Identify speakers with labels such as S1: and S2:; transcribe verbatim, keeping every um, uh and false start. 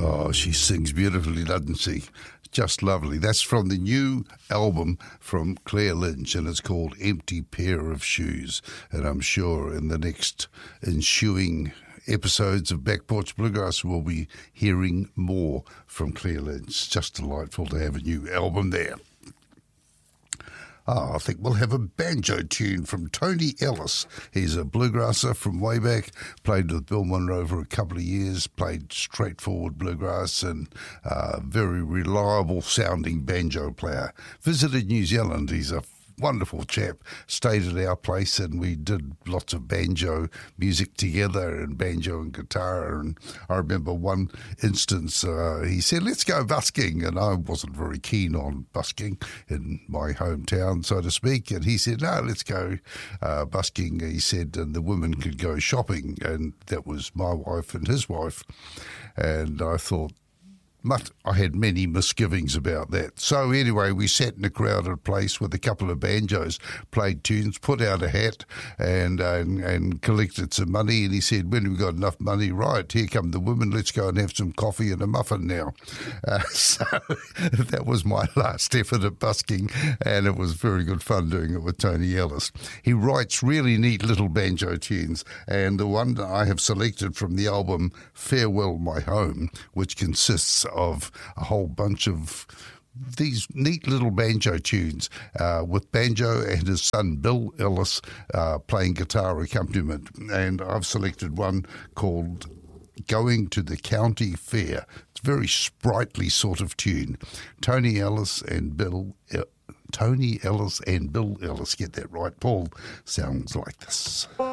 S1: Oh, she sings beautifully, doesn't she? Just lovely. That's from the new album from Claire Lynch, and it's called Empty Pair of Shoes. And I'm sure in the next ensuing episodes of Back Porch Bluegrass we'll be hearing more from Claire Lynch. Just delightful to have a new album there. Oh, I think we'll have a banjo tune from Tony Ellis. He's a bluegrasser from way back, played with Bill Monroe for a couple of years, played straightforward bluegrass and uh, very reliable sounding banjo player. Visited New Zealand. He's a wonderful chap, stayed at our place and we did lots of banjo music together and banjo and guitar. And I remember one instance, uh, he said, let's go busking. And I wasn't very keen on busking in my hometown, so to speak. And he said, no, let's go uh, busking. He said, and the women could go shopping. And that was my wife and his wife. And I thought, But I had many misgivings about that. So anyway, we sat in a crowded place with a couple of banjos, played tunes, put out a hat and, uh, and and collected some money. And he said, when we got enough money, right, here come the women, let's go and have some coffee and a muffin now. Uh, so that was my last effort at busking, and it was very good fun doing it with Tony Ellis. He writes really neat little banjo tunes, and the one that I have selected from the album Farewell My Home, which consists of a whole bunch of these neat little banjo tunes uh, with banjo and his son Bill Ellis uh, playing guitar accompaniment. And I've selected one called Going to the County Fair. It's a very sprightly sort of tune. Tony Ellis and Bill uh, Tony Ellis and Bill Ellis, get that right, Paul, sounds like this.